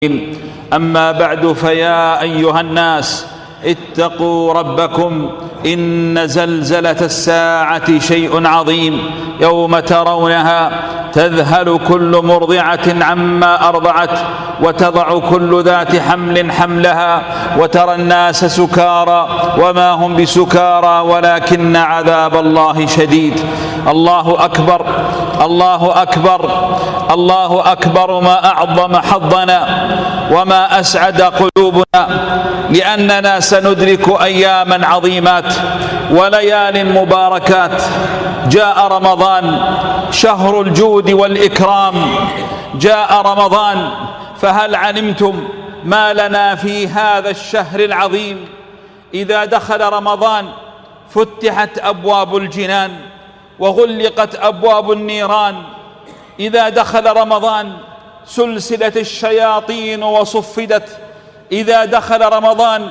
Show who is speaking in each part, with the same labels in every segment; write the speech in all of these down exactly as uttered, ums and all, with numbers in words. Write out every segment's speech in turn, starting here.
Speaker 1: أما بعد، فيا أيها الناس اتقوا ربكم، إن زلزلة الساعة شيء عظيم، يوم ترونها تذهل كل مرضعة عما أرضعت وتضع كل ذات حمل حملها وترى الناس سكارى وما هم بسكارى ولكن عذاب الله شديد. الله أكبر، الله أكبر، الله أكبر. ما أعظم حظنا وما أسعد قلوبنا، لأننا سندرك أياما عظيمات وليال مباركات. جاء رمضان شهر الجود والإكرام، جاء رمضان، فهل علمتم ما لنا في هذا الشهر العظيم؟ إذا دخل رمضان فتحت أبواب الجنان وغلقت أبواب النيران. إذا دخل رمضان سلسلة الشياطين وصفدت. إذا دخل رمضان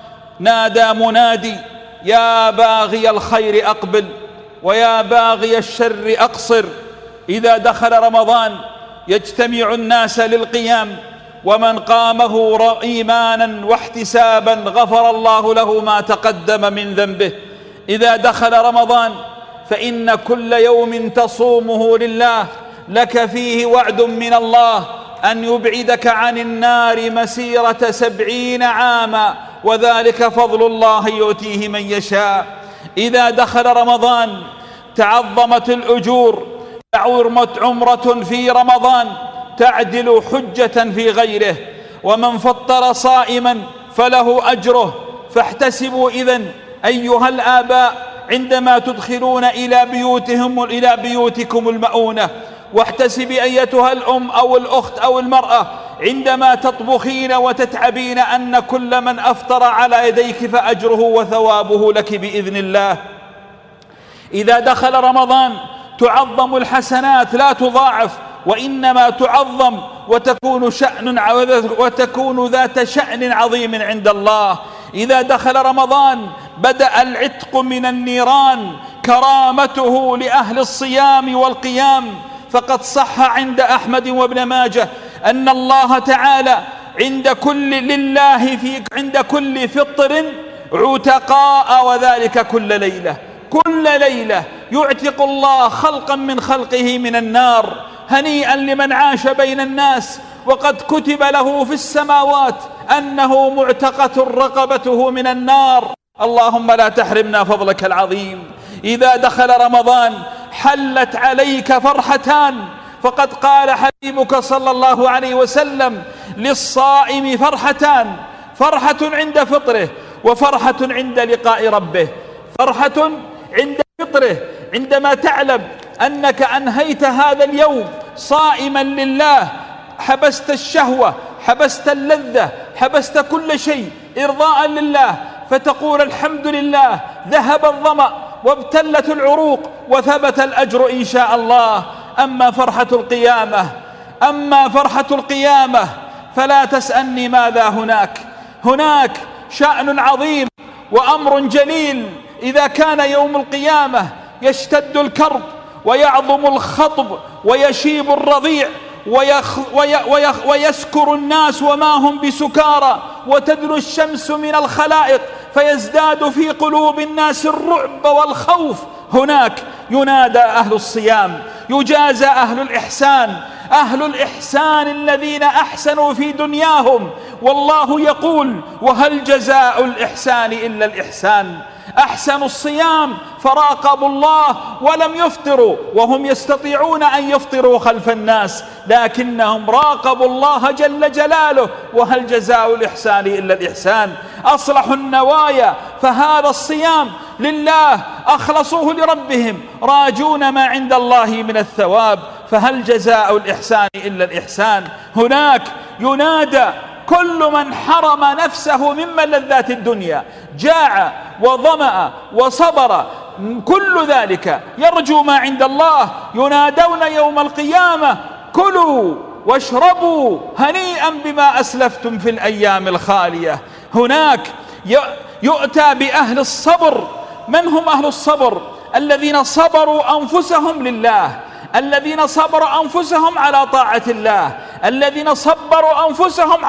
Speaker 1: نادى منادي: يا باغي الخير أقبل ويا باغي الشر أقصر. إذا دخل رمضان يجتمع الناس للقيام، ومن قامه إيمانا واحتسابا غفر الله له ما تقدم من ذنبه. إذا دخل رمضان فإن كل يوم تصومه لله لك فيه وعد من الله أن يبعدك عن النار مسيرة سبعين عاما، وذلك فضل الله يؤتيه من يشاء. إذا دخل رمضان تعظمت الأجور، عرمت عمرة في رمضان تعدل حجة في غيره، ومن فطر صائما فله أجره. فاحتسبوا إذن أيها الآباء عندما تدخلون إلى بيوتهم إلى بيوتكم المؤونة، واحتسبي أيتها الأم أو الأخت أو المرأة عندما تطبخين وتتعبين أن كل من أفطر على يديك فأجره وثوابه لك بإذن الله. إذا دخل رمضان تعظم الحسنات لا تضاعف، وإنما تعظم وتكون شأن وتكون ذات شأن عظيم عند الله. إذا دخل رمضان بدأ العتق من النيران، كرامته لأهل الصيام والقيام. فقد صح عند أحمد وابن ماجه أن الله تعالى عند كل لله في عند كل فطر عتقاء، وذلك كل ليلة. كل ليلة يعتق الله خلقا من خلقه من النار. هنيئا لمن عاش بين الناس وقد كتب له في السماوات أنه معتقة رقبته من النار. اللهم لا تحرمنا فضلك العظيم. إذا دخل رمضان حلت عليك فرحتان، فقد قال حبيبك صلى الله عليه وسلم: للصائم فرحتان، فرحة عند فطره وفرحة عند لقاء ربه. فرحة عند فطره عندما تعلم أنك أنهيت هذا اليوم صائما لله، حبست الشهوة، حبست اللذة، حبست كل شيء إرضاء لله، فتقول الحمد لله، ذهب الظمأ وابتلت العروق وثبت الأجر إن شاء الله. أما فرحة القيامة أما فرحة القيامة فلا تسألني ماذا هناك. هناك شأن عظيم وأمر جليل. إذا كان يوم القيامة يشتد الكرب ويعظم الخطب ويشيب الرضيع ويخ وي ويخ ويسكر الناس وما هم بسكارى، وتدنو الشمس من الخلائق فيزداد في قلوب الناس الرعب والخوف. هناك ينادى أهل الصيام، يجازى أهل الإحسان، أهل الإحسان الذين أحسنوا في دنياهم. والله يقول: وهل جزاء الإحسان إلا الإحسان. أحسنوا الصيام فراقبوا الله ولم يفطروا، وهم يستطيعون أن يفطروا خلف الناس، لكنهم راقبوا الله جل جلاله. وهل جزاء الإحسان إلا الإحسان. أصلحوا النوايا، فهذا الصيام لله، أخلصوه لربهم، راجون ما عند الله من الثواب. فهل جزاء الإحسان إلا الإحسان. هناك ينادى كل من حرم نفسه من ملذات الدنيا، جاع وظمأ وصبر، كل ذلك يرجو ما عند الله، ينادون يوم القيامة: كلوا واشربوا هنيئا بما أسلفتم في الأيام الخالية. هناك يؤتى بأهل الصبر. من هم أهل الصبر؟ الذين صبروا أنفسهم لله، الذين صبروا أنفسهم على طاعة الله، الذين صبروا أنفسهم